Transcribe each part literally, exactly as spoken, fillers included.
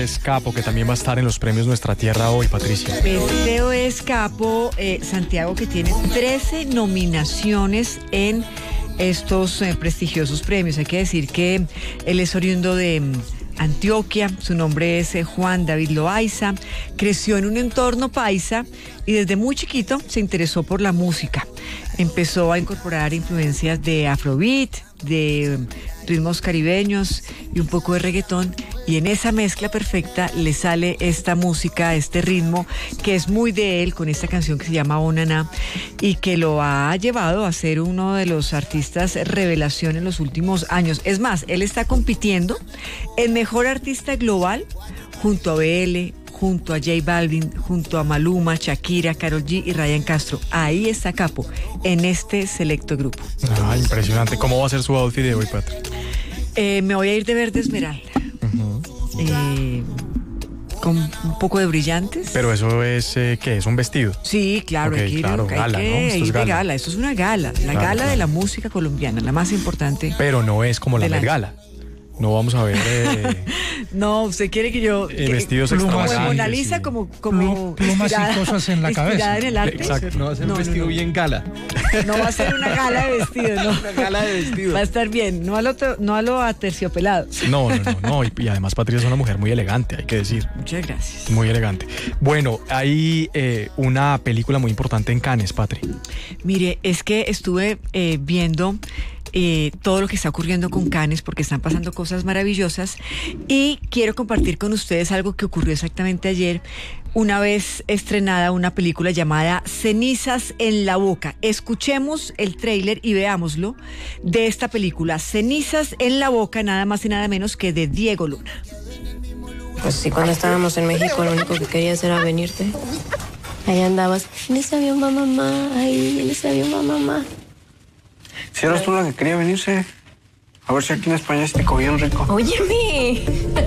es Capo, que también va a estar en los premios Nuestra Tierra hoy, Patricia? Pues Teo es Capo, eh, Santiago, que tiene trece nominaciones en estos eh, prestigiosos premios. Hay que decir que él es oriundo de mm, Antioquia, su nombre es eh, Juan David Loaiza, creció en un entorno paisa y desde muy chiquito se interesó por la música. Empezó a incorporar influencias de afrobeat, de ritmos caribeños y un poco de reggaetón, y en esa mezcla perfecta le sale esta música, este ritmo que es muy de él, con esta canción que se llama Onaná, y que lo ha llevado a ser uno de los artistas revelación en los últimos años. Es más, él está compitiendo en Mejor Artista Global junto a B L, junto a J Balvin, junto a Maluma, Shakira, Karol G y Ryan Castro. Ahí está Capo, en este selecto grupo. Ah, impresionante. ¿Cómo va a ser su outfit de hoy, Patri? Eh, me voy a ir de verde esmeralda. Uh-huh. eh, con un poco de brillantes. Pero eso es, eh, ¿qué? ¿Es un vestido? Sí, claro. Okay, hay que ir, claro, hay gala, que ¿no? Esto ir es de gala. gala. Esto es una gala. La claro, gala claro. de la música colombiana, la más importante. Pero no es como la Met Gala. No vamos a ver... Eh, no, usted quiere que yo... Eh, que, vestidos como extravagantes. Mona Lisa, sí. como... como plumas y cosas en la cabeza. En el arte. Exacto. No va a ser no, un vestido no, no. bien gala. No va a ser una gala de vestido, no. Una gala de vestido. Va a estar bien, no a lo, no a lo aterciopelado. No, no, no, no. Y, y además Patricia es una mujer muy elegante, hay que decir. Muchas gracias. Muy elegante. Bueno, hay eh, una película muy importante en Cannes, Patri. Mire, es que estuve eh, viendo... Eh, todo lo que está ocurriendo con Cannes, porque están pasando cosas maravillosas, y quiero compartir con ustedes algo que ocurrió exactamente ayer, una vez estrenada una película llamada Cenizas en la Boca. Escuchemos el tráiler y veámoslo de esta película, Cenizas en la Boca, nada más y nada menos que de Diego Luna. Pues sí, cuando estábamos en México lo único que querías era venirte. Ahí andabas, en ese avión va mamá, ahí en ese avión va mamá. Si eras tú la que quería venirse, a ver si aquí en España se te cogían rico. Óyeme.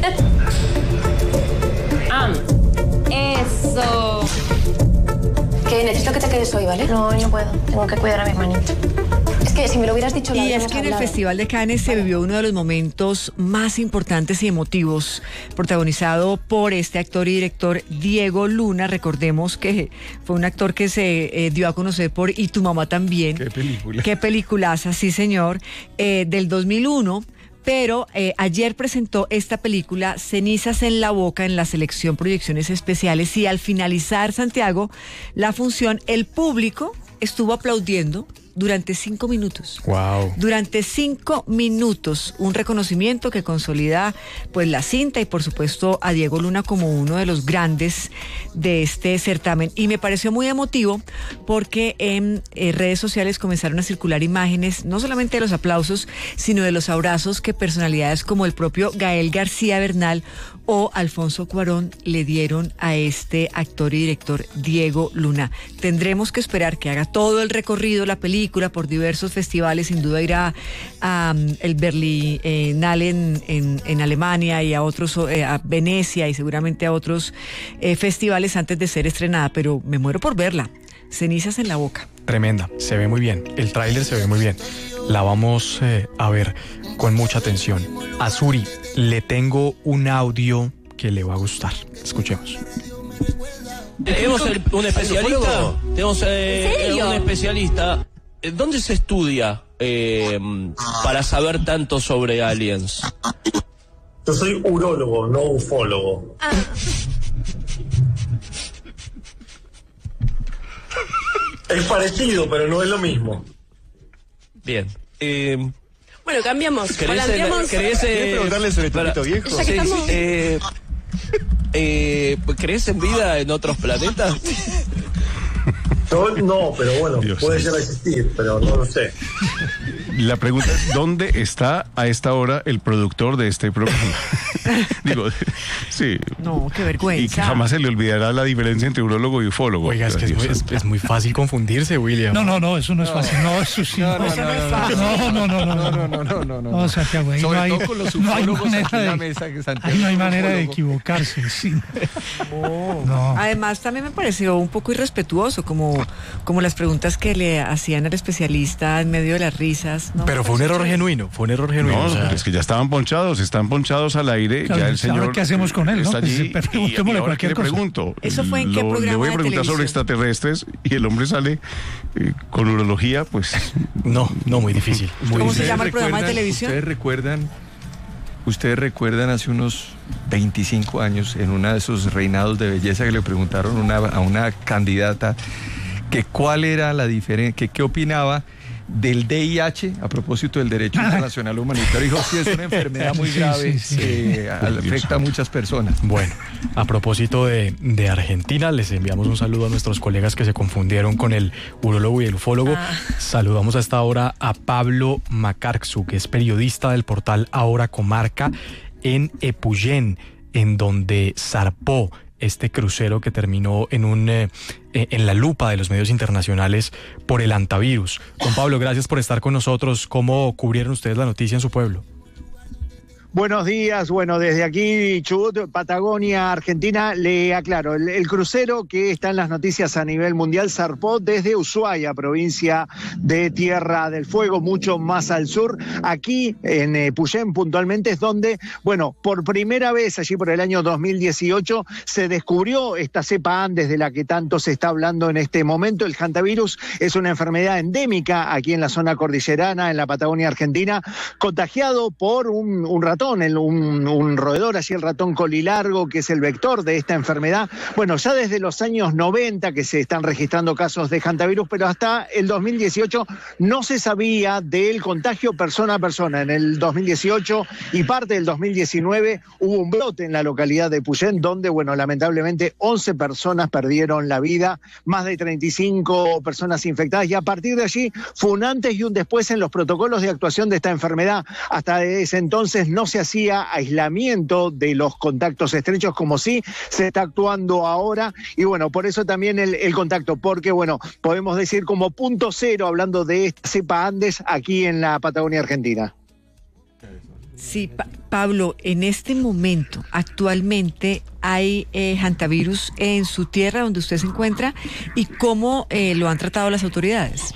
Ah, eso. Que necesito que te quedes hoy, ¿vale? No, no puedo. Tengo que cuidar a mi hermanito. Es que si me lo hubieras dicho... Y es que en el Festival de Cannes se vivió uno de los momentos más importantes y emotivos, protagonizado por este actor y director Diego Luna. Recordemos que fue un actor que se eh, dio a conocer por Y tu mamá también. Qué película. Qué peliculaza, sí señor, eh, del dos mil uno. Pero eh, ayer presentó esta película Cenizas en la Boca en la selección Proyecciones Especiales, y al finalizar, Santiago, la función, el público estuvo aplaudiendo durante cinco minutos. Wow. Durante cinco minutos, un reconocimiento que consolida pues la cinta y por supuesto a Diego Luna como uno de los grandes de este certamen. Y me pareció muy emotivo porque en eh, redes sociales comenzaron a circular imágenes, no solamente de los aplausos, sino de los abrazos que personalidades como el propio Gael García Bernal o Alfonso Cuarón le dieron a este actor y director Diego Luna. Tendremos que esperar que haga todo el recorrido, la película, por diversos festivales. Sin duda irá a um, el Berlinale en, en, en Alemania y a otros, eh, a Venecia y seguramente a otros eh, festivales antes de ser estrenada, pero me muero por verla. Cenizas en la Boca. Tremenda, se ve muy bien, el tráiler se ve muy bien. La vamos eh, a ver con mucha atención. A Suri, le tengo un audio que le va a gustar. Escuchemos. Tenemos un especialista. Tenemos eh, un especialista. ¿Dónde se estudia eh, para saber tanto sobre aliens? Yo soy urólogo, no ufólogo. Ah. Es parecido, pero no es lo mismo. Bien. Eh, Bueno, cambiamos. ¿Querés, Cambiamos. ¿querés, eh, ¿Querés preguntarle sobre para, Topito Viejo? Ya que sí, estamos... sí, eh, eh, ¿crees en vida en otros planetas? Yo no, pero bueno, Dios puede mío. llegar a existir, pero no lo sé. La pregunta es, ¿dónde está a esta hora el productor de este programa? Digo, sí. No, qué vergüenza. Y que jamás se le olvidará la diferencia entre urólogo y ufólogo. Oiga, es que es muy, es, es muy fácil confundirse, William. No, no, no, eso no es fácil. No, eso sí. No, no, Eso no es no, fácil. No, no, no, no, no, no, no, no, no, no. No, Santiago, ahí Sobre no hay, todo con los no hay ufólogos manera aquí en la de, mesa, que Santiago ahí no hay es manera de ufólogo. equivocarse, sí. No. No. Además, también me pareció un poco irrespetuoso, como, como las preguntas que le hacían al especialista en medio de las risas. ¿No? Pero fue un error genuino, fue un error genuino. No, o sea, pero es que ya estaban ponchados, están ponchados al aire sale, Claro, ya el señor... ahora ¿qué hacemos con él, no? Está allí, Pues, y, y preguntémosle ahora ¿qué cualquier le cosa. pregunto? ¿Eso fue en qué Lo- programa Le voy a de preguntar sobre televisión? extraterrestres y el hombre sale eh, con urología, pues... No, no, muy difícil. Muy ¿Cómo se difícil. llama el programa de recuerdan- televisión? Ustedes recuerdan, ustedes recuerdan hace unos veinticinco años, en uno de esos reinados de belleza, que le preguntaron una- a una candidata que cuál era la diferencia, que qué opinaba del D I H a propósito del derecho internacional humanitario. Dijo, sí, es una enfermedad muy Sí, grave sí, sí. que afecta a muchas personas. Bueno, a propósito de, de Argentina, les enviamos un saludo a nuestros colegas que se confundieron con el urólogo y el ufólogo. Ah. Saludamos a esta hora a Pablo Macarzu, que es periodista del portal Ahora Comarca en Epuyén, en donde zarpó este crucero que terminó en un eh, en la lupa de los medios internacionales por el hantavirus. Don Pablo, gracias por estar con nosotros. ¿Cómo cubrieron ustedes la noticia en su pueblo? Buenos días, bueno, desde aquí, Chubut, Patagonia, Argentina, le aclaro, el, el crucero que está en las noticias a nivel mundial zarpó desde Ushuaia, provincia de Tierra del Fuego, mucho más al sur. Aquí, en eh, Puyén, puntualmente, es donde, bueno, por primera vez, allí por el año dos mil dieciocho, se descubrió esta cepa Andes de la que tanto se está hablando en este momento. El hantavirus es una enfermedad endémica aquí en la zona cordillerana, en la Patagonia Argentina, contagiado por un, un ratón, el, un, un roedor, así el ratón colilargo, que es el vector de esta enfermedad. Bueno, ya desde los años noventa que se están registrando casos de hantavirus, pero hasta el dos mil dieciocho no se sabía del contagio persona a persona. En el dos mil dieciocho y parte del dos mil diecinueve hubo un brote en la localidad de Puyén, donde, bueno, lamentablemente once personas perdieron la vida, más de treinta y cinco personas infectadas, y a partir de allí fue un antes y un después en los protocolos de actuación de esta enfermedad. Hasta ese entonces no se hacía aislamiento de los contactos estrechos como sí se está actuando ahora, y bueno, por eso también el, el contacto, porque bueno, podemos decir como punto cero hablando de esta cepa Andes aquí en la Patagonia Argentina. Sí, Pa- Pablo, en este momento, actualmente, hay eh, hantavirus en su tierra donde usted se encuentra, y cómo eh, lo han tratado las autoridades.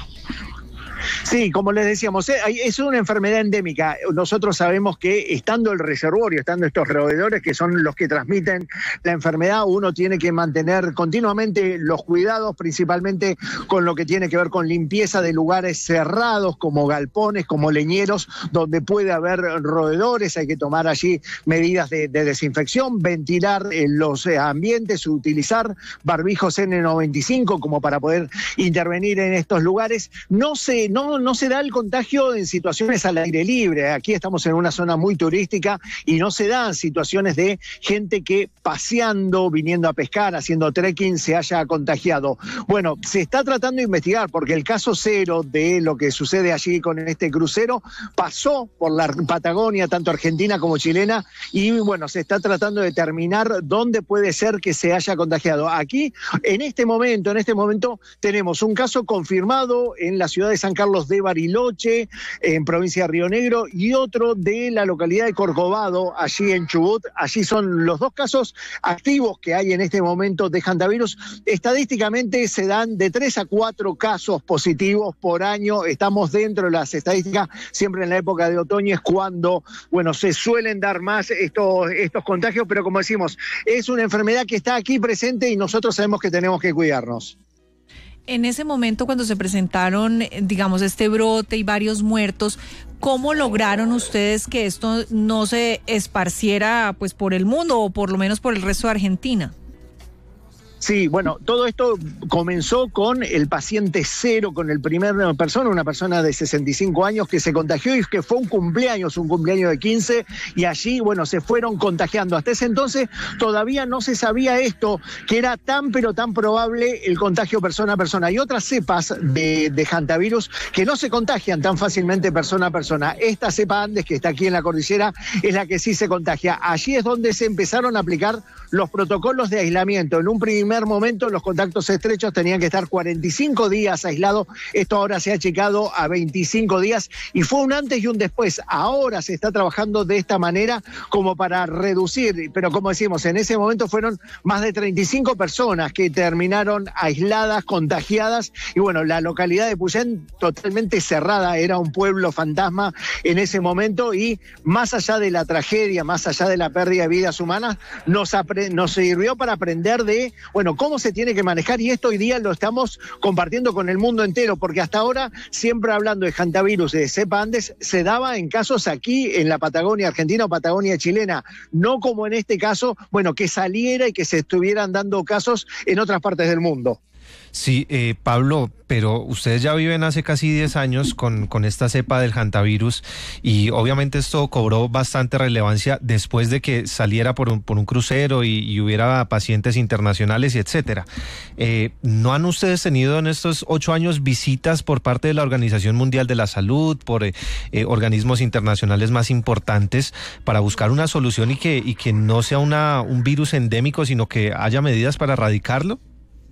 Sí, como les decíamos, eh, es una enfermedad endémica. Nosotros sabemos que estando el reservorio, estando estos roedores que son los que transmiten la enfermedad, uno tiene que mantener continuamente los cuidados, principalmente con lo que tiene que ver con limpieza de lugares cerrados, como galpones, como leñeros, donde puede haber roedores. Hay que tomar allí medidas de, de desinfección, ventilar eh, los eh, ambientes, utilizar barbijos ene noventa y cinco como para poder intervenir en estos lugares. No se No, no se da el contagio en situaciones al aire libre. Aquí estamos en una zona muy turística y no se dan situaciones de gente que paseando, viniendo a pescar, haciendo trekking, se haya contagiado. Bueno, se está tratando de investigar porque el caso cero de lo que sucede allí con este crucero pasó por la Patagonia, tanto argentina como chilena, y bueno, se está tratando de determinar dónde puede ser que se haya contagiado. Aquí, en este momento, en este momento, tenemos un caso confirmado en la ciudad de San Carlos de Bariloche, en provincia de Río Negro, y otro de la localidad de Corcovado, allí en Chubut. Allí son los dos casos activos que hay en este momento de hantavirus. Estadísticamente se dan de tres a cuatro casos positivos por año. Estamos dentro de las estadísticas, siempre en la época de otoño es cuando, bueno, se suelen dar más estos, estos contagios, pero como decimos, es una enfermedad que está aquí presente y nosotros sabemos que tenemos que cuidarnos. En ese momento, cuando se presentaron, digamos, este brote y varios muertos, ¿cómo lograron ustedes que esto no se esparciera pues por el mundo o por lo menos por el resto de Argentina? Sí, bueno, todo esto comenzó con el paciente cero, con el primer persona, una persona de sesenta y cinco años que se contagió y que fue un cumpleaños, un cumpleaños de quince, y allí, bueno, se fueron contagiando. Hasta ese entonces todavía no se sabía esto, que era tan pero tan probable el contagio persona a persona. Hay otras cepas de, de hantavirus que no se contagian tan fácilmente persona a persona. Esta cepa Andes, que está aquí en la cordillera, es la que sí se contagia. Allí es donde se empezaron a aplicar los protocolos de aislamiento. En un primer primer momento los contactos estrechos tenían que estar cuarenta y cinco días aislados, esto ahora se ha achicado a veinticinco días y fue un antes y un después. Ahora se está trabajando de esta manera como para reducir, pero como decimos, en ese momento fueron más de treinta y cinco personas que terminaron aisladas, contagiadas, y bueno, la localidad de Epuyén totalmente cerrada, era un pueblo fantasma en ese momento, y más allá de la tragedia, más allá de la pérdida de vidas humanas, nos, nos sirvió para aprender de, bueno, cómo se tiene que manejar, y esto hoy día lo estamos compartiendo con el mundo entero, porque hasta ahora, siempre hablando de hantavirus, de cepa Andes, se daba en casos aquí en la Patagonia Argentina o Patagonia chilena, no como en este caso, bueno, que saliera y que se estuvieran dando casos en otras partes del mundo. Sí, eh, Pablo, pero ustedes ya viven hace casi diez años con, con esta cepa del hantavirus y obviamente esto cobró bastante relevancia después de que saliera por un, por un crucero y, y hubiera pacientes internacionales y etcétera. Eh, ¿No han ustedes tenido en estos ocho años visitas por parte de la Organización Mundial de la Salud, por eh, eh, organismos internacionales más importantes para buscar una solución y que, y que no sea una, un virus endémico, sino que haya medidas para erradicarlo?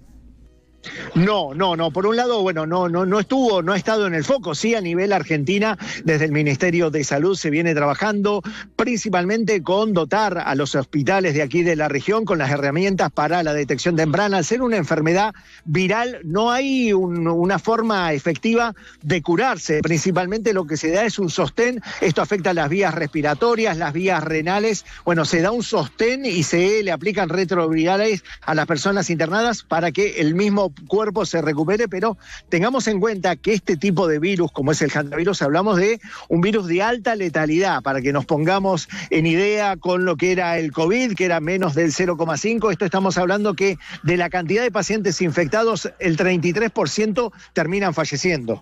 No, no, no. Por un lado, bueno, no, no, no estuvo, no ha estado en el foco. Sí, a nivel Argentina, desde el Ministerio de Salud se viene trabajando principalmente con dotar a los hospitales de aquí de la región con las herramientas para la detección temprana. Al ser una enfermedad viral, no hay un, una forma efectiva de curarse. Principalmente lo que se da es un sostén. Esto afecta a las vías respiratorias, las vías renales. Bueno, se da un sostén y se le aplican retrovirales a las personas internadas para que el mismo cuerpo se recupere, pero tengamos en cuenta que este tipo de virus, como es el hantavirus, hablamos de un virus de alta letalidad, para que nos pongamos en idea con lo que era el COVID, que era menos del cero coma cinco, esto estamos hablando que de la cantidad de pacientes infectados, el treinta y tres por ciento terminan falleciendo.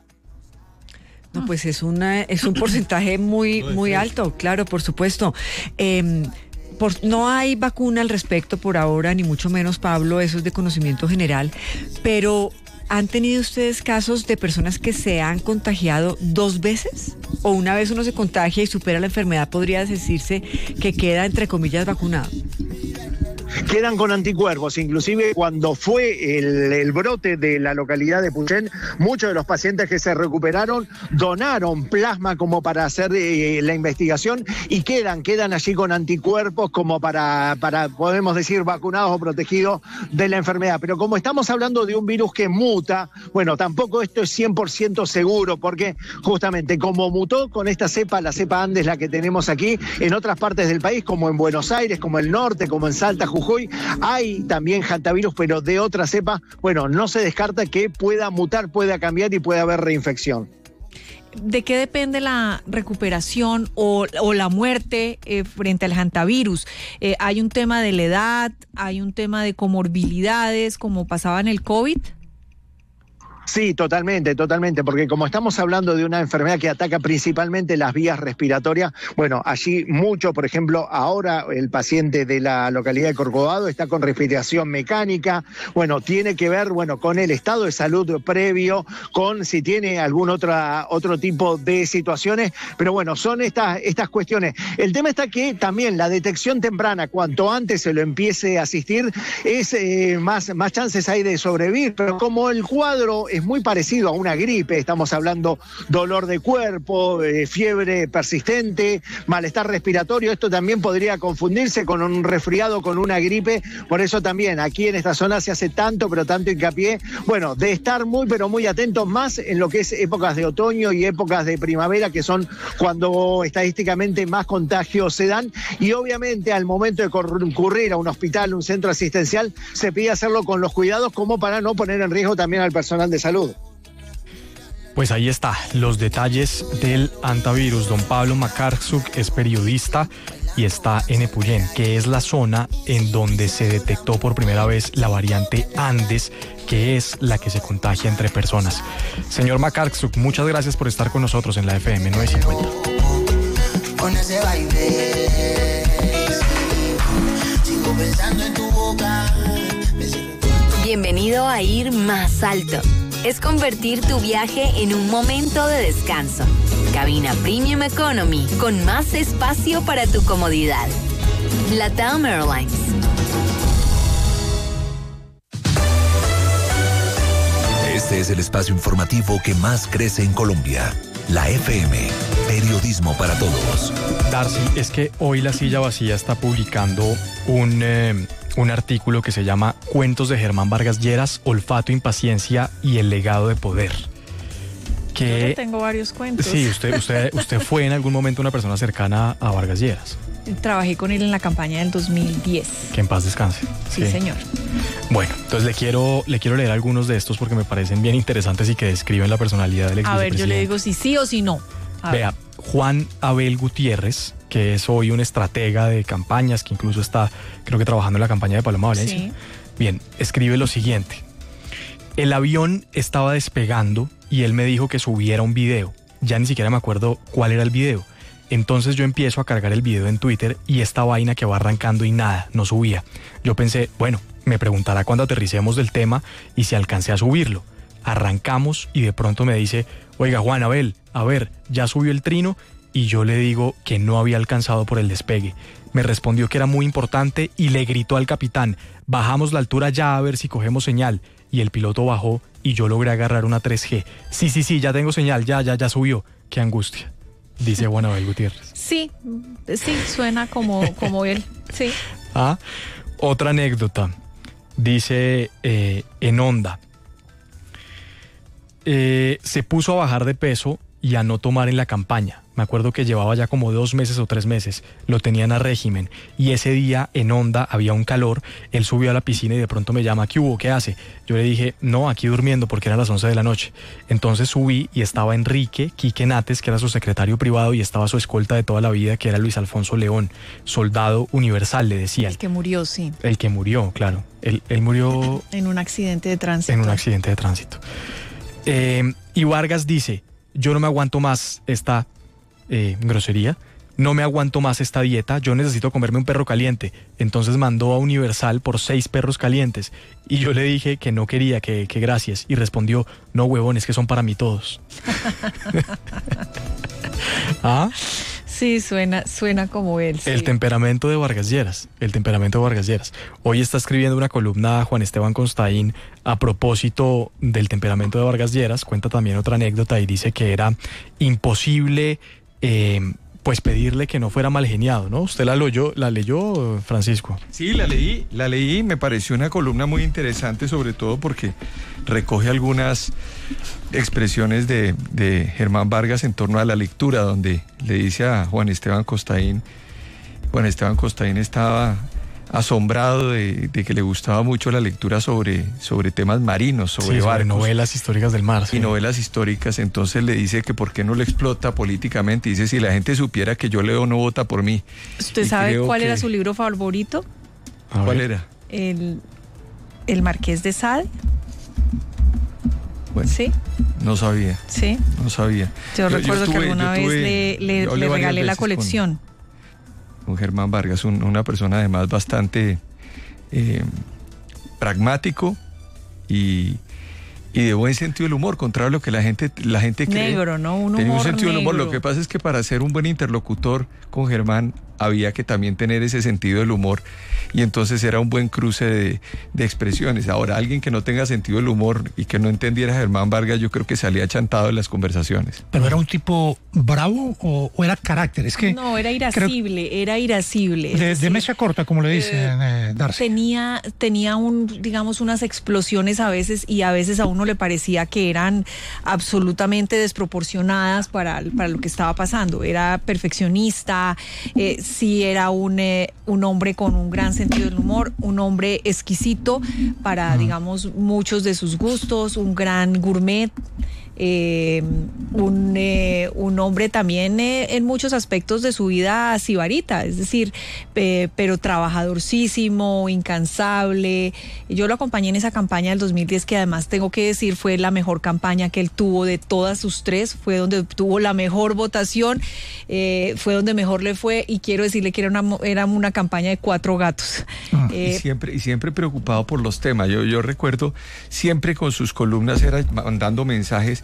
No, pues es, una, es un porcentaje muy, muy alto, claro, por supuesto. Eh, Por, no hay vacuna al respecto por ahora, ni mucho menos, Pablo, eso es de conocimiento general, pero ¿han tenido ustedes casos de personas que se han contagiado dos veces? ¿O una vez uno se contagia y supera la enfermedad, podría decirse que queda, entre comillas, vacunado? Quedan con anticuerpos, inclusive cuando fue el, el brote de la localidad de Epuyén, muchos de los pacientes que se recuperaron donaron plasma como para hacer eh, la investigación y quedan, quedan allí con anticuerpos como para, para, podemos decir, vacunados o protegidos de la enfermedad. Pero como estamos hablando de un virus que muta, bueno, tampoco esto es cien por ciento seguro, porque justamente como mutó con esta cepa, la cepa Andes, la que tenemos aquí, en otras partes del país, como en Buenos Aires, como el norte, como en Salta, Jujuy, hay también hantavirus, pero de otra cepa, bueno, no se descarta que pueda mutar, pueda cambiar y pueda haber reinfección. ¿De qué depende la recuperación o, o la muerte eh, frente al hantavirus? Eh, ¿Hay un tema de la edad? ¿Hay un tema de comorbilidades como pasaba en el COVID? Sí, totalmente, totalmente, porque como estamos hablando de una enfermedad que ataca principalmente las vías respiratorias, bueno, allí mucho, por ejemplo, ahora el paciente de la localidad de Corcovado está con respiración mecánica, bueno, tiene que ver, bueno, con el estado de salud previo, con si tiene algún otra, otro tipo de situaciones, pero bueno, son estas, estas cuestiones. El tema está que también la detección temprana, cuanto antes se lo empiece a asistir, es eh, más, más chances hay de sobrevivir, pero como el cuadro es muy parecido a una gripe, estamos hablando dolor de cuerpo, eh, fiebre persistente, malestar respiratorio, esto también podría confundirse con un resfriado, con una gripe, por eso también aquí en esta zona se hace tanto, pero tanto hincapié, bueno, de estar muy, pero muy atentos más en lo que es épocas de otoño y épocas de primavera, que son cuando estadísticamente más contagios se dan, y obviamente al momento de concurrir a un hospital, un centro asistencial, se pide hacerlo con los cuidados como para no poner en riesgo también al personal de salud. Pues ahí está, los detalles del hantavirus. Don Pablo Macarsuk es periodista y está en Epuyén, que es la zona en donde se detectó por primera vez la variante Andes, que es la que se contagia entre personas. Señor Macarsuk, muchas gracias por estar con nosotros en la F M nueve cincuenta. Con ese baile, sigo pensando en tu boca. Bienvenido a Ir Más Alto. Es convertir tu viaje en un momento de descanso. Cabina Premium Economy con más espacio para tu comodidad. LATAM Airlines. Este es el espacio informativo que más crece en Colombia. La F M, periodismo para todos. Darcy, es que hoy La Silla Vacía está publicando un, eh, un artículo que se llama Cuentos de Germán Vargas Lleras, Olfato, Impaciencia y el legado de poder. Que, Yo tengo varios cuentos. Sí, usted, usted, usted fue en algún momento una persona cercana a Vargas Lleras. Trabajé con él en la campaña del dos mil diez. Que en paz descanse. Sí, sí, señor. Bueno, entonces le quiero, le quiero leer algunos de estos porque me parecen bien interesantes y que describen la personalidad del exvicepresidente. A ver, yo le digo si sí o si no. A Vea, ver. Juan Abel Gutiérrez, que es hoy un estratega de campañas, que incluso está, creo que trabajando en la campaña de Paloma Valencia. Sí. Bien, escribe lo siguiente. El avión estaba despegando y él me dijo que subiera un video. Ya ni siquiera me acuerdo cuál era el video. Entonces yo empiezo a cargar el video en Twitter y esta vaina que va arrancando y nada, no subía. Yo pensé, bueno, me preguntará cuando aterricemos del tema y si alcancé a subirlo. Arrancamos y de pronto me dice, oiga Juan Abel, a ver, ¿ya subió el trino? Y yo le digo que no había alcanzado por el despegue. Me respondió que era muy importante y le gritó al capitán, bajamos la altura ya a ver si cogemos señal. Y el piloto bajó y yo logré agarrar una tres G. Sí, sí, sí, ya tengo señal, ya, ya, ya subió. Qué angustia. Dice Juan Abel Gutiérrez. Sí, sí, suena como, como él, sí. Ah, otra anécdota. Dice eh, en Onda. Eh, se puso a bajar de peso y a no tomar en la campaña. Me acuerdo que llevaba ya como dos meses o tres meses. Lo tenían a régimen. Y ese día en Onda había un calor. Él subió a la piscina y de pronto me llama, ¿qué hubo? ¿Qué hace? Yo le dije, no, aquí durmiendo porque eran las once de la noche. Entonces subí y estaba Enrique Quique Nates, que era su secretario privado, y estaba su escolta de toda la vida, que era Luis Alfonso León, soldado universal, le decían. El que murió, sí. El que murió, claro. Él, él murió... En un accidente de tránsito. En un accidente de tránsito. Eh, y Vargas dice, yo no me aguanto más esta... Eh, grosería, no me aguanto más esta dieta, yo necesito comerme un perro caliente. Entonces mandó a Universal por seis perros calientes y yo le dije que no quería, que, que gracias, y respondió, no huevones, que son para mí todos. ¿Ah? Sí, suena, suena como él. Sí. El temperamento de Vargas Lleras, el temperamento de Vargas Lleras. Hoy está escribiendo una columna Juan Esteban Constaín a propósito del temperamento de Vargas Lleras, cuenta también otra anécdota y dice que era imposible eh, pues pedirle que no fuera mal geniado, ¿no? ¿Usted la leyó, la leyó, Francisco? Sí, la leí, la leí, me pareció una columna muy interesante, sobre todo porque recoge algunas expresiones de, de Germán Vargas en torno a la lectura, donde le dice a Juan Esteban Constaín, Juan Esteban Constaín estaba asombrado de, de que le gustaba mucho la lectura sobre, sobre temas marinos, sobre, sí, sobre barcos, novelas históricas del mar. Sí. Y novelas históricas, entonces le dice que por qué no lo explota políticamente, dice si la gente supiera que yo leo no vota por mí. ¿Usted y sabe cuál que... era su libro favorito? ¿Cuál era? El, el Marqués de Sade. Bueno, sí. No sabía. Sí. No sabía. Yo, yo recuerdo yo estuve, que alguna vez tuve, le, le, le regalé la colección. Con, con Germán Vargas, un, una persona además bastante eh, pragmático y, y de buen sentido del humor, contrario a lo que la gente, la gente cree. Negro, ¿no? Un humor Tenía un sentido negro. del humor. Lo que pasa es que para ser un buen interlocutor con Germán había que también tener ese sentido del humor y entonces era un buen cruce de, de expresiones. Ahora, alguien que no tenga sentido del humor y que no entendiera a Germán Vargas, yo creo que salía chantado en las conversaciones. ¿Pero era un tipo bravo o, o era carácter? Es que no, era irascible, creo, era irascible. De, decir, de mecha corta, como le dicen, eh, Darcy. Tenía, tenía un, digamos, unas explosiones a veces y a veces a uno le parecía que eran absolutamente desproporcionadas para, para lo que estaba pasando. Era perfeccionista, eh, sí era un, eh, un hombre con un gran sentido del humor, un hombre exquisito para, uh-huh. digamos, muchos de sus gustos, un gran gourmet. Eh, un, eh, un hombre también eh, en muchos aspectos de su vida sibarita, es decir, eh, pero trabajadorcísimo, incansable. Yo lo acompañé en esa campaña del dos mil diez, que además tengo que decir fue la mejor campaña que él tuvo de todas sus tres, fue donde tuvo la mejor votación, eh, fue donde mejor le fue, y quiero decirle que era una, era una campaña de cuatro gatos. Ah, eh, y, siempre, y siempre preocupado por los temas. Yo, yo recuerdo siempre con sus columnas era mandando mensajes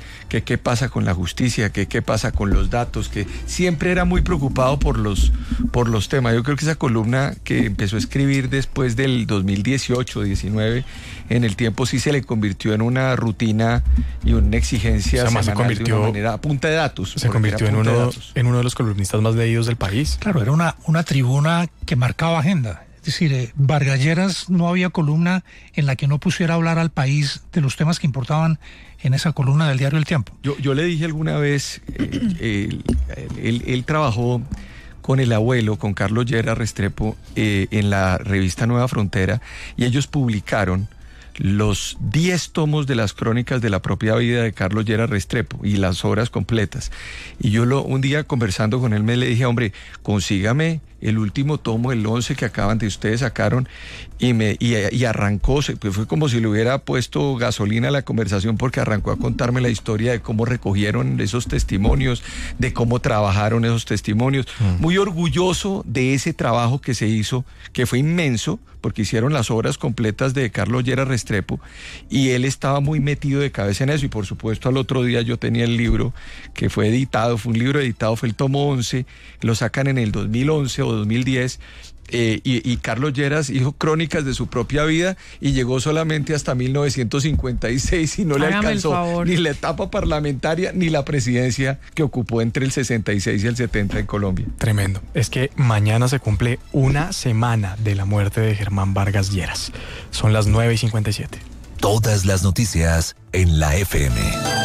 que qué pasa con la justicia, que qué pasa con los datos, que siempre era muy preocupado por los, por los temas. Yo creo que esa columna que empezó a escribir después del dos mil dieciocho, diecinueve, en el tiempo sí se le convirtió en una rutina y una exigencia semanal, se convirtió, de una manera a punta de datos. Se convirtió en uno, en uno de los columnistas más leídos del país. Claro, era una, una tribuna que marcaba agenda. Es decir, eh, Vargas Lleras, no había columna en la que no pusiera a hablar al país de los temas que importaban en esa columna del diario El Tiempo. Yo, yo le dije alguna vez, eh, él, él, él trabajó con el abuelo, con Carlos Lleras Restrepo, eh, en la revista Nueva Frontera, y ellos publicaron los diez tomos de las crónicas de la propia vida de Carlos Lleras Restrepo y las obras completas. Y yo lo, un día conversando con él me le dije, hombre, consígame el último tomo, el once que acaban de ustedes sacaron, y me y, y arrancó, pues fue como si le hubiera puesto gasolina a la conversación, porque arrancó a contarme la historia de cómo recogieron esos testimonios, de cómo trabajaron esos testimonios. Mm. Muy orgulloso de ese trabajo que se hizo, que fue inmenso, porque hicieron las obras completas de Carlos Lleras Restrepo, y él estaba muy metido de cabeza en eso, y por supuesto al otro día yo tenía el libro que fue editado, fue un libro editado, fue el tomo once, lo sacan en el dos mil once o dos mil diez, eh, y, y Carlos Lleras hizo crónicas de su propia vida y llegó solamente hasta mil novecientos cincuenta y seis y no le Hágame alcanzó ni la etapa parlamentaria ni la presidencia que ocupó entre el sesenta y seis y el setenta en Colombia. Tremendo. Es que mañana se cumple una semana de la muerte de Germán Vargas Lleras. Son las nueve y cincuenta y siete. Todas las noticias en la F M.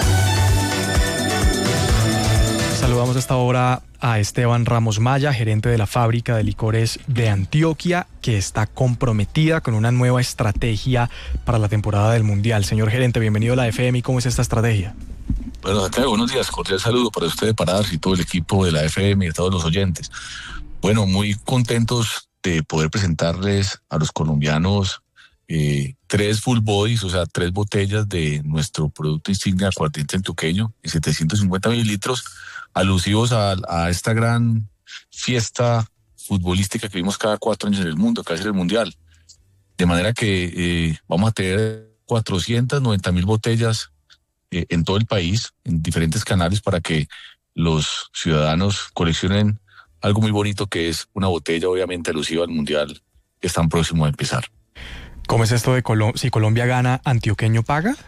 Saludamos a esta hora a Esteban Ramos Maya, gerente de la fábrica de licores de Antioquia, que está comprometida con una nueva estrategia para la temporada del Mundial. Señor gerente, bienvenido a la F M. ¿Y cómo es esta estrategia? Bueno, Santiago, buenos días. Cordial saludo para usted, para Darcy y todo el equipo de la F M y a todos los oyentes. Bueno, muy contentos de poder presentarles a los colombianos eh, tres full bodies, o sea, tres botellas de nuestro producto insignia aguardiente antioqueño en setecientos cincuenta mililitros, alusivos a, a esta gran fiesta futbolística que vimos cada cuatro años en el mundo, que es el Mundial. De manera que eh, vamos a tener cuatrocientas noventa mil botellas eh, en todo el país, en diferentes canales, para que los ciudadanos coleccionen algo muy bonito, que es una botella obviamente alusiva al Mundial que están próximos a empezar. ¿Cómo es esto de Colo- si Colombia gana, antioqueño paga?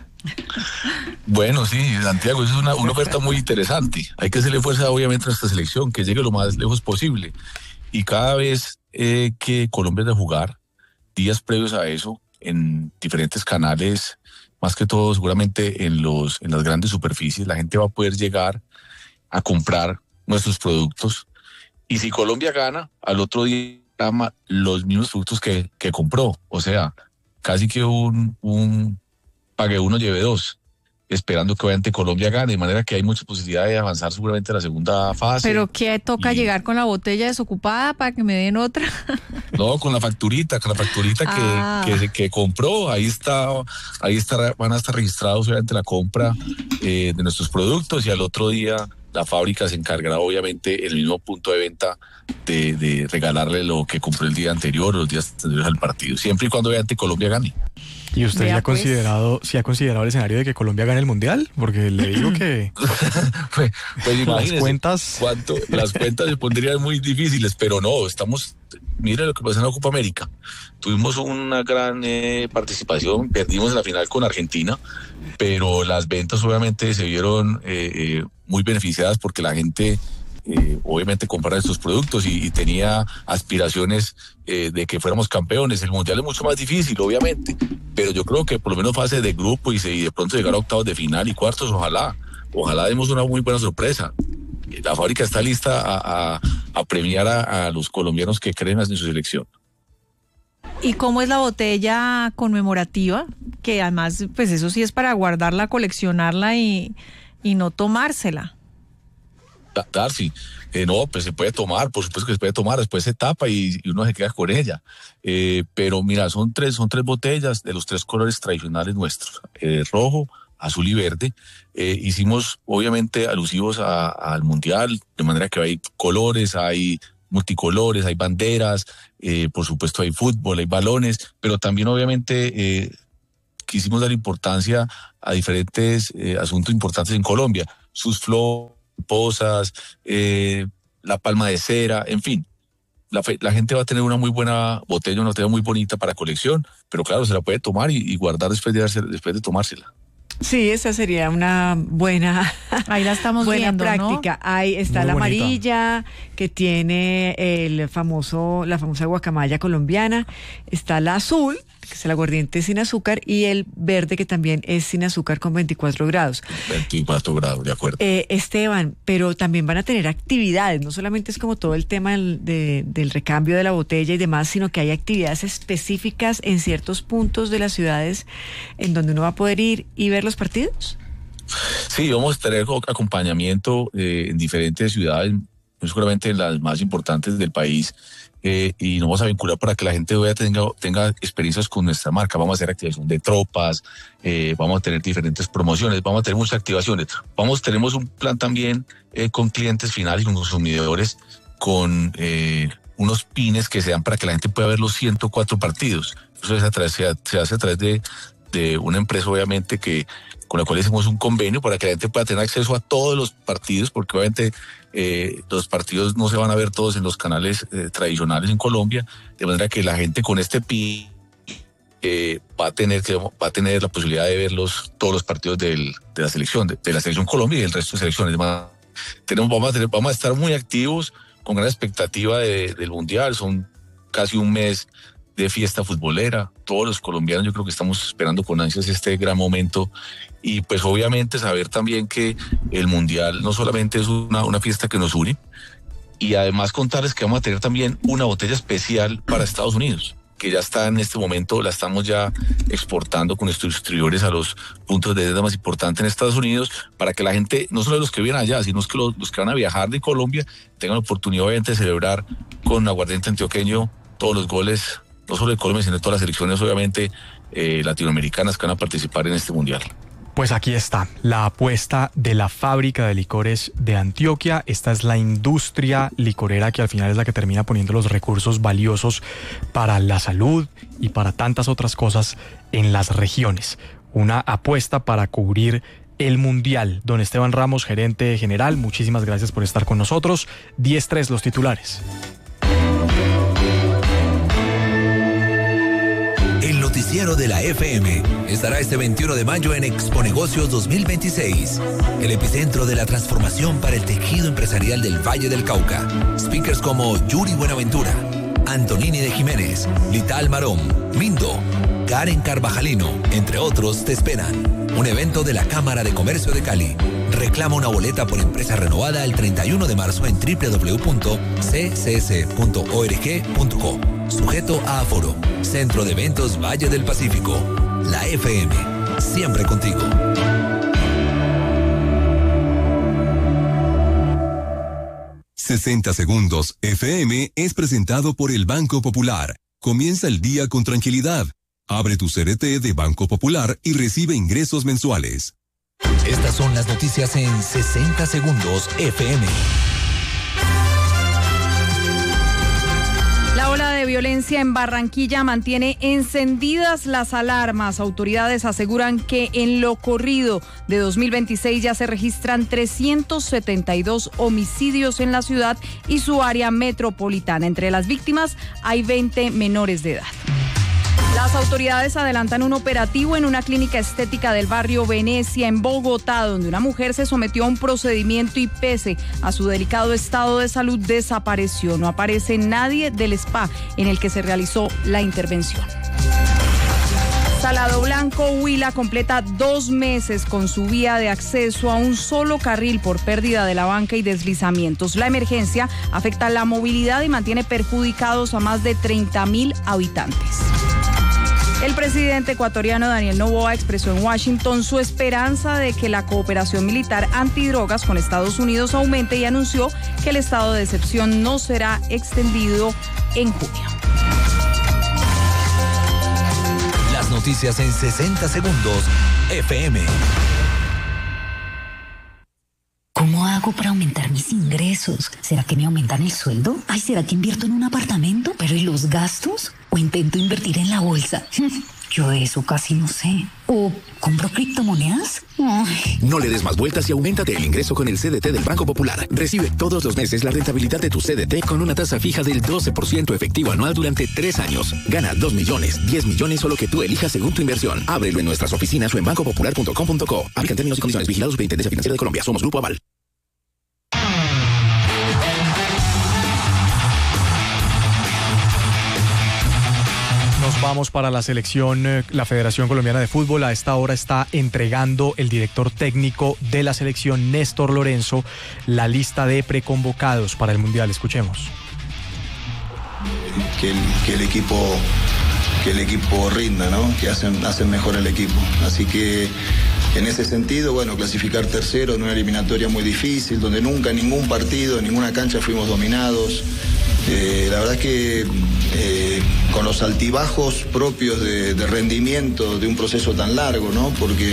Bueno, sí, Santiago, eso es una, una oferta muy interesante. Hay que hacerle fuerza obviamente a esta selección, que llegue lo más lejos posible. Y cada vez eh, que Colombia es de jugar, días previos a eso, en diferentes canales, más que todo seguramente en, los, en las grandes superficies, la gente va a poder llegar a comprar nuestros productos. Y si Colombia gana, al otro día ama los mismos productos que, que compró. O sea, casi que un, un pague uno, lleve dos, esperando que obviamente Colombia gane, de manera que hay muchas posibilidades de avanzar seguramente a la segunda fase. ¿Pero qué toca y... llegar con la botella desocupada para que me den otra? No, con la facturita, con la facturita que, ah. que, que compró, ahí está, ahí está, van a estar registrados obviamente la compra eh, de nuestros productos, y al otro día la fábrica se encargará obviamente en el mismo punto de venta de, de regalarle lo que compró el día anterior o los días anteriores al partido, siempre y cuando obviamente Colombia gane. ¿Y usted Vea, ya ha pues. considerado, si ha considerado el escenario de que Colombia gane el Mundial? Porque le digo que pues, pues las cuentas cuánto, las cuentas se pondrían muy difíciles, pero no, estamos, mire lo que pasa en la Copa América. Tuvimos una gran eh, participación, perdimos en la final con Argentina, pero las ventas obviamente se vieron eh, eh, muy beneficiadas porque la gente eh, obviamente compraba estos productos y, y tenía aspiraciones eh, de que fuéramos campeones. El Mundial es mucho más difícil, obviamente, pero yo creo que por lo menos fase de grupo y, se, y de pronto llegar a octavos de final y cuartos, ojalá, ojalá demos una muy buena sorpresa. La fábrica está lista a, a, a premiar a, a los colombianos que creen en su selección. ¿Y cómo es la botella conmemorativa? Que además, pues eso sí es para guardarla, coleccionarla y, y no tomársela. Darcy, eh, no, pues se puede tomar, por supuesto que se puede tomar, después se tapa y, y uno se queda con ella. Eh, pero mira, son tres, son tres botellas de los tres colores tradicionales nuestros, eh, rojo, azul y verde. Eh, hicimos obviamente alusivos a, al Mundial, de manera que hay colores, hay multicolores, hay banderas, eh, por supuesto hay fútbol, hay balones, pero también obviamente eh, quisimos dar importancia a diferentes eh, asuntos importantes en Colombia, sus flores, posas, eh, la palma de cera, en fin. La, la gente va a tener una muy buena botella, una botella muy bonita para colección, pero claro, se la puede tomar y, y guardar después de, después de tomársela. Sí, esa sería una buena, ahí la estamos buena viendo, práctica. ¿No? Ahí está Muy la bonita. amarilla, que tiene el famoso, la famosa guacamaya colombiana. Está la azul, que es el aguardiente sin azúcar, y el verde, que también es sin azúcar con veinticuatro grados. veinticuatro grados, de acuerdo. Eh, Esteban, pero también van a tener actividades, no solamente es como todo el tema del, de, del recambio de la botella y demás, sino que hay actividades específicas en ciertos puntos de las ciudades en donde uno va a poder ir y ver los partidos. Sí, vamos a tener acompañamiento eh, en diferentes ciudades, seguramente en las más importantes del país, eh, y nos vamos a vincular para que la gente vea, tenga, tenga experiencias con nuestra marca. Vamos a hacer activación de tropas, eh, vamos a tener diferentes promociones, vamos a tener muchas activaciones. Vamos, tenemos un plan también eh, con clientes finales, con consumidores, con eh, unos pines que se dan para que la gente pueda ver los ciento cuatro partidos. Eso es a través, se, se hace a través de, de una empresa, obviamente, que con la cual hicimos un convenio para que la gente pueda tener acceso a todos los partidos, porque obviamente eh, los partidos no se van a ver todos en los canales eh, tradicionales en Colombia, de manera que la gente con este P I eh, va a tener que va a tener la posibilidad de ver los, todos los partidos del, de la selección, de, de la selección Colombia y del resto de selecciones. Además, tenemos, vamos, a tener, vamos a estar muy activos, con gran expectativa de, del Mundial. Son casi un mes de fiesta futbolera. Todos los colombianos yo creo que estamos esperando con ansias este gran momento, y pues obviamente saber también que el Mundial no solamente es una, una fiesta que nos une, y además contarles que vamos a tener también una botella especial para Estados Unidos, que ya está en este momento, la estamos ya exportando con nuestros distribuidores a los puntos de venta más importantes en Estados Unidos, para que la gente, no solo los que vienen allá, sino que los, los que van a viajar de Colombia, tengan la oportunidad obviamente de celebrar con aguardiente antioqueño todos los goles, no solo de Colombia, sino de todas las selecciones, obviamente, eh, latinoamericanas que van a participar en este Mundial. Pues aquí está, la apuesta de la fábrica de licores de Antioquia. Esta es la industria licorera que al final es la que termina poniendo los recursos valiosos para la salud y para tantas otras cosas en las regiones. Una apuesta para cubrir el Mundial. Don Esteban Ramos, gerente general, muchísimas gracias por estar con nosotros. diez tres los titulares. El noticiero de la F M estará este veintiuno de mayo en Expo Negocios dos mil veintiséis, el epicentro de la transformación para el tejido empresarial del Valle del Cauca. Speakers como Yuri Buenaventura, Antonini de Jiménez, Lital Marón, Mindo, Karen Carvajalino, entre otros, te esperan. Un evento de la Cámara de Comercio de Cali. Reclama una boleta por empresa renovada el treinta y uno de marzo en doble u doble u doble u punto c c s punto org punto co. Sujeto a aforo. Centro de Eventos Valle del Pacífico. La F M. Siempre contigo. sesenta segundos F M es presentado por el Banco Popular. Comienza el día con tranquilidad. Abre tu C R T de Banco Popular y recibe ingresos mensuales. Estas son las noticias en sesenta segundos F M. La ola de violencia en Barranquilla mantiene encendidas las alarmas. Autoridades aseguran que en lo corrido de dos mil veintiséis ya se registran trescientos setenta y dos homicidios en la ciudad y su área metropolitana. Entre las víctimas hay veinte menores de edad. Las autoridades adelantan un operativo en una clínica estética del barrio Venecia en Bogotá, donde una mujer se sometió a un procedimiento y pese a su delicado estado de salud desapareció. No aparece nadie del spa en el que se realizó la intervención. Salado Blanco, Huila, completa dos meses con su vía de acceso a un solo carril por pérdida de la banca y deslizamientos. La emergencia afecta la movilidad y mantiene perjudicados a más de treinta mil habitantes. El presidente ecuatoriano Daniel Noboa expresó en Washington su esperanza de que la cooperación militar antidrogas con Estados Unidos aumente y anunció que el estado de excepción no será extendido en junio. Las noticias en sesenta segundos F M. ¿Cómo hago para aumentar mis ingresos? ¿Será que me aumentan el sueldo? Ay, ¿será que invierto en un apartamento? ¿Pero y los gastos? ¿O intento invertir en la bolsa? Yo de eso casi no sé. ¿O compro criptomonedas? Ay. No le des más vueltas y auméntate el ingreso con el C D T del Banco Popular. Recibe todos los meses la rentabilidad de tu C D T con una tasa fija del doce por ciento efectivo anual durante tres años. Gana dos millones, diez millones o lo que tú elijas según tu inversión. Ábrelo en nuestras oficinas o en banco popular punto com punto co. Aplican términos y condiciones. Vigilado Superintendencia Financiera de Colombia. Somos Grupo Aval. Nos vamos para la selección, la Federación Colombiana de Fútbol. A esta hora está entregando el director técnico de la selección, Néstor Lorenzo, la lista de preconvocados para el Mundial. Escuchemos. Que el, que el equipo que el equipo rinda, ¿no? Que hacen, hacen mejor el equipo. Así que en ese sentido, bueno, clasificar tercero en una eliminatoria muy difícil, donde nunca en ningún partido, en ninguna cancha fuimos dominados. Eh, la verdad es que eh, con los altibajos propios de, de rendimiento de un proceso tan largo, ¿no? Porque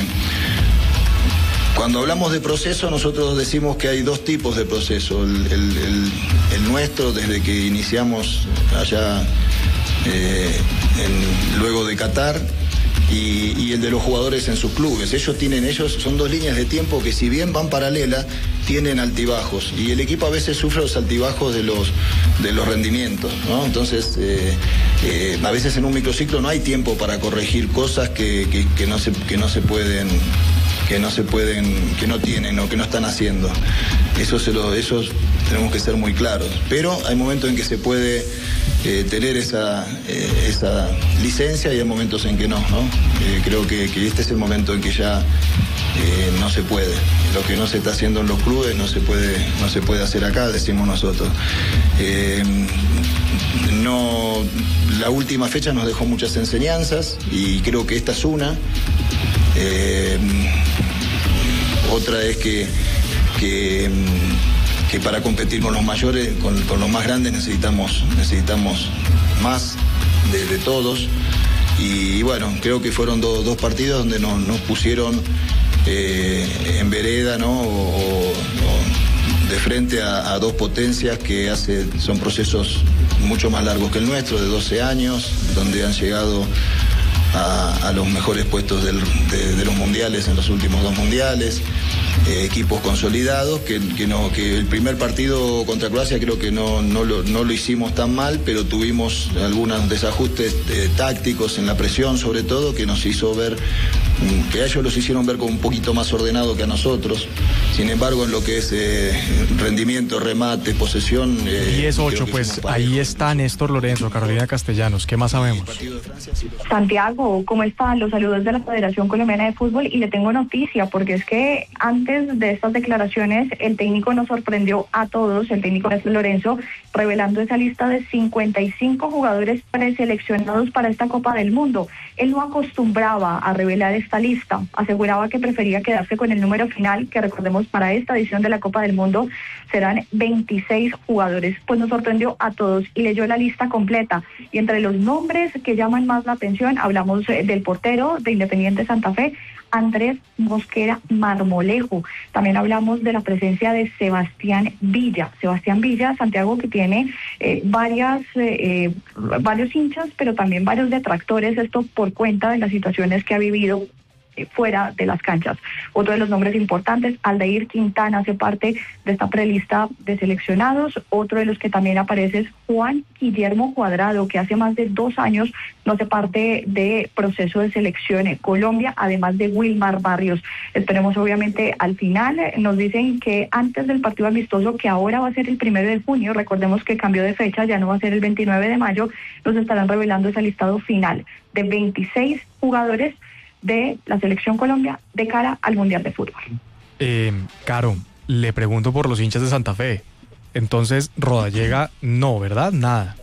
cuando hablamos de proceso, nosotros decimos que hay dos tipos de proceso. El, el, el, el nuestro, desde que iniciamos allá eh, en, luego de Qatar, y, y el de los jugadores en sus clubes. Ellos tienen, ellos son dos líneas de tiempo que, si bien van paralelas, tienen altibajos, y el equipo a veces sufre los altibajos de los de los rendimientos, ¿no? Entonces eh, eh, a veces en un microciclo no hay tiempo para corregir cosas que, que, que no se que no se pueden que no se pueden que no tienen o que no están haciendo. Eso se lo eso tenemos que ser muy claros, pero hay momentos en que se puede eh, tener esa eh, esa licencia y hay momentos en que no, ¿no? Eh, creo que, que este es el momento en que ya Eh, no se puede. Lo que no se está haciendo en los clubes no se puede, no se puede hacer acá, decimos nosotros. Eh, no, la última fecha nos dejó muchas enseñanzas y creo que esta es una. Eh, otra es que, que, que para competir con los mayores, con, con los más grandes necesitamos, necesitamos más de, de todos. Y, y bueno, creo que fueron do, dos partidos donde nos, nos pusieron Eh, en vereda, ¿no? O, o de frente a, a dos potencias que hace, son procesos mucho más largos que el nuestro, de doce años, donde han llegado a, a los mejores puestos del, de, de los mundiales en los últimos dos mundiales, eh, equipos consolidados, que, que, no, que el primer partido contra Croacia creo que no, no, lo, no lo hicimos tan mal, pero tuvimos algunos desajustes eh, tácticos en la presión, sobre todo, que nos hizo ver, que a ellos los hicieron ver como un poquito más ordenado que a nosotros. Sin embargo, en lo que es eh, rendimiento, remate, posesión... Eh, diez ocho, pues ahí está Néstor Lorenzo, Carolina Castellanos. ¿Qué más sabemos? Santiago, ¿cómo están? Los saludos de la Federación Colombiana de Fútbol, y le tengo noticia, porque es que antes de estas declaraciones el técnico nos sorprendió a todos, el técnico Néstor Lorenzo, revelando esa lista de cincuenta y cinco jugadores preseleccionados para esta Copa del Mundo. Él no acostumbraba a revelar esta lista, aseguraba que prefería quedarse con el número final, que recordemos para esta edición de la Copa del Mundo serán veintiséis jugadores. Pues nos sorprendió a todos y leyó la lista completa, y entre los nombres que llaman más la atención hablamos del portero de Independiente Santa Fe, Andrés Mosquera Marmolejo. También hablamos de la presencia de Sebastián Villa. Sebastián Villa, Santiago, que tiene eh, varias, eh, varios hinchas, pero también varios detractores, esto por cuenta de las situaciones que ha vivido fuera de las canchas. Otro de los nombres importantes, Aldair Quintana, hace parte de esta prelista de seleccionados. Otro de los que también aparece es Juan Guillermo Cuadrado, que hace más de dos años no hace parte de proceso de selección en Colombia, además de Wilmar Barrios. Esperemos, obviamente, al final. Nos dicen que antes del partido amistoso, que ahora va a ser el primero de junio, recordemos que cambió de fecha, ya no va a ser el veintinueve de mayo, nos estarán revelando ese listado final de veintiséis jugadores de la Selección Colombia de cara al Mundial de Fútbol. Eh, Caro, le pregunto por los hinchas de Santa Fe. Entonces, Rodallega no, ¿verdad? Nada.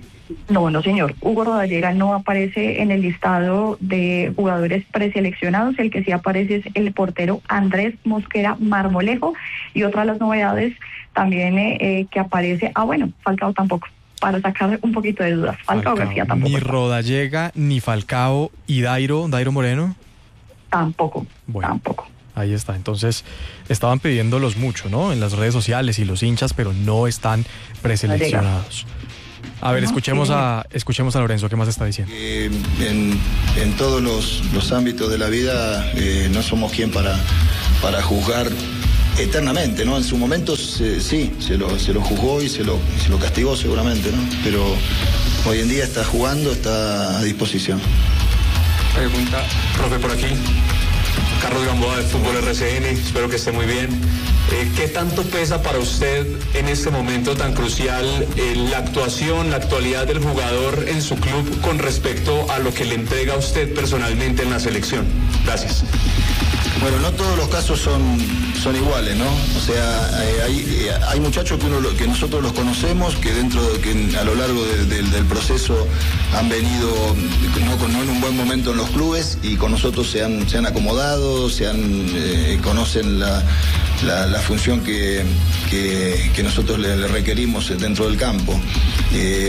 No, no señor. Hugo Rodallega no aparece en el listado de jugadores preseleccionados. El que sí aparece es el portero Andrés Mosquera Marmolejo. Y otra de las novedades también eh, que aparece, ah bueno, Falcao tampoco, para sacar un poquito de dudas. Falcao, Falcao García tampoco. Ni Rodallega, ni Falcao, y Dairo, Dairo Moreno. Tampoco, bueno, tampoco. Ahí está. Entonces, estaban pidiéndolos mucho, ¿no? En las redes sociales y los hinchas, pero no están preseleccionados. A ver, escuchemos a escuchemos a Lorenzo, ¿qué más está diciendo? Eh, en, en todos los, los ámbitos de la vida eh, no somos quien para, para juzgar eternamente, ¿no? En su momento se, sí, se lo, se lo juzgó y se lo, se lo castigó seguramente, ¿no? Pero hoy en día está jugando, está a disposición. Pregunta, profe, por aquí. Carlos Gamboa de Fútbol R C N, espero que esté muy bien. Eh, ¿Qué tanto pesa para usted en este momento tan crucial eh, la actuación, la actualidad del jugador en su club con respecto a lo que le entrega a usted personalmente en la selección? Gracias. Bueno, no todos los casos son, son iguales, ¿no? O sea, eh, hay, eh, hay muchachos que, uno, que nosotros los conocemos, que dentro que a lo largo de, de, del proceso han venido no, no en un buen momento en los clubes y con nosotros se han, se han acomodado, se han, eh, conocen la, la, la función que, que, que nosotros le, le requerimos dentro del campo. Eh,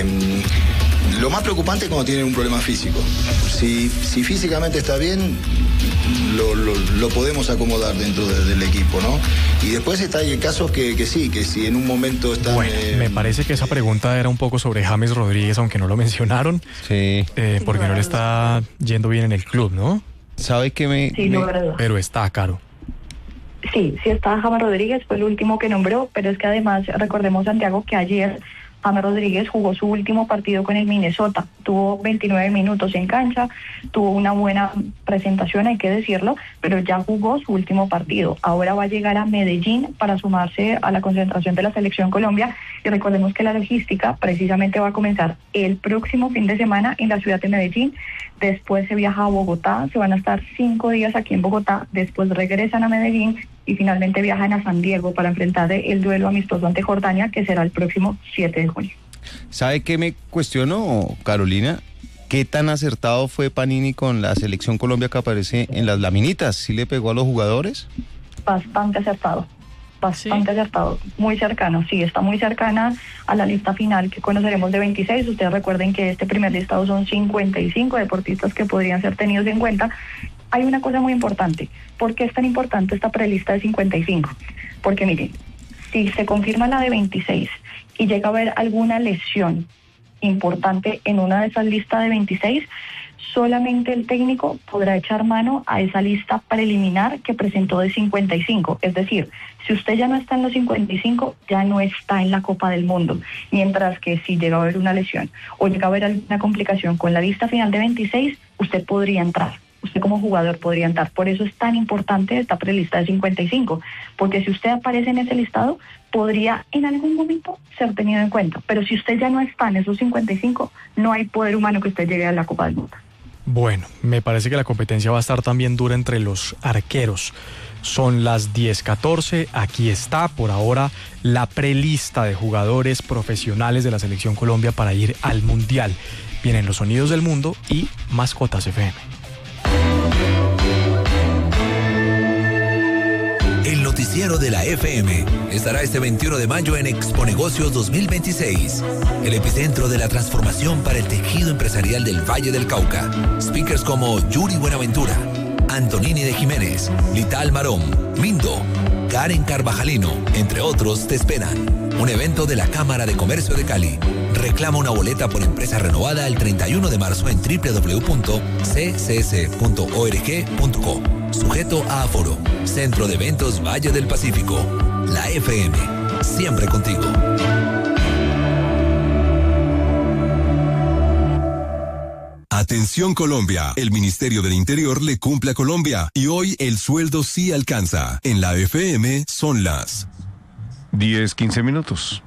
Lo más preocupante es cuando tienen un problema físico. Si, si físicamente está bien, lo, lo, lo podemos acomodar dentro de, del equipo, ¿no? Y después está hay casos que, que sí, que si en un momento están... Bueno, eh, me parece que esa pregunta era un poco sobre James Rodríguez, aunque no lo mencionaron. Sí. Eh, porque no le está yendo bien en el club, ¿no? ¿Sabe qué me...? Sí, me... no, verdad. Pero está caro. Sí, sí está James Rodríguez, fue el último que nombró, pero es que además recordemos, Santiago, que ayer James Rodríguez jugó su último partido con el Minnesota, tuvo veintinueve minutos en cancha, tuvo una buena presentación, hay que decirlo, pero ya jugó su último partido. Ahora va a llegar a Medellín para sumarse a la concentración de la Selección Colombia y recordemos que la logística precisamente va a comenzar el próximo fin de semana en la ciudad de Medellín, después se viaja a Bogotá, se van a estar cinco días aquí en Bogotá, después regresan a Medellín y finalmente viajan a San Diego para enfrentar el duelo amistoso ante Jordania, que será el próximo siete de junio. ¿Sabe qué me cuestionó, Carolina? ¿Qué tan acertado fue Panini con la Selección Colombia que aparece en las laminitas? ¿Sí le pegó a los jugadores? Bastante acertado, bastante ¿Sí? acertado, muy cercano, sí, está muy cercana a la lista final que conoceremos de veintiséis. Ustedes recuerden que este primer listado son cincuenta y cinco deportistas que podrían ser tenidos en cuenta. Hay una cosa muy importante. ¿Por qué es tan importante esta prelista de cincuenta y cinco? Porque miren, si se confirma la de veintiséis y llega a haber alguna lesión importante en una de esas listas de veintiséis, solamente el técnico podrá echar mano a esa lista preliminar que presentó de cincuenta y cinco. Es decir, si usted ya no está en los cincuenta y cinco, ya no está en la Copa del Mundo. Mientras que si llega a haber una lesión o llega a haber alguna complicación con la lista final de veintiséis, usted podría entrar. Usted como jugador podría entrar. Por eso es tan importante esta prelista de cincuenta y cinco, porque si usted aparece en ese listado, podría en algún momento ser tenido en cuenta. Pero si usted ya no está en esos cincuenta y cinco, no hay poder humano que usted llegue a la Copa del Mundo. Bueno, me parece que la competencia va a estar también dura entre los arqueros. Son las diez catorce, aquí está por ahora la prelista de jugadores profesionales de la Selección Colombia para ir al Mundial. Vienen los sonidos del mundo y Mascotas F M. El noticiero de la F M estará este veintiuno de mayo en Exponegocios dos mil veintiséis, el epicentro de la transformación para el tejido empresarial del Valle del Cauca. Speakers como Yuri Buenaventura, Antonini de Jiménez, Lital Marón, Mindo, Karen Carvajalino, entre otros, te esperan. Un evento de la Cámara de Comercio de Cali. Reclama una boleta por empresa renovada el treinta y uno de marzo en doble u doble u doble u punto c c s punto org punto co. Sujeto a aforo. Centro de Eventos Valle del Pacífico. La F M. Siempre contigo. Atención Colombia, el Ministerio del Interior le cumple a Colombia y hoy el sueldo sí alcanza. En la F M son las diez, quince minutos.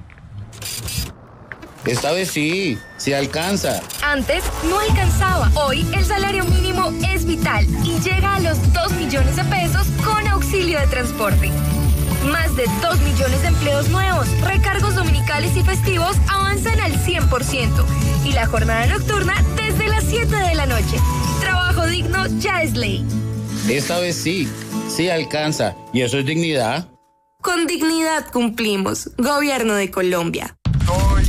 Esta vez sí, sí alcanza. Antes no alcanzaba. Hoy el salario mínimo es vital y llega a los dos millones de pesos con auxilio de transporte. Más de dos millones de empleos nuevos, recargos dominicales y festivos avanzan al cien por ciento. Y la jornada nocturna desde las siete de la noche. Trabajo digno ya es ley. Esta vez sí, sí alcanza. ¿Y eso es dignidad? Con dignidad cumplimos. Gobierno de Colombia.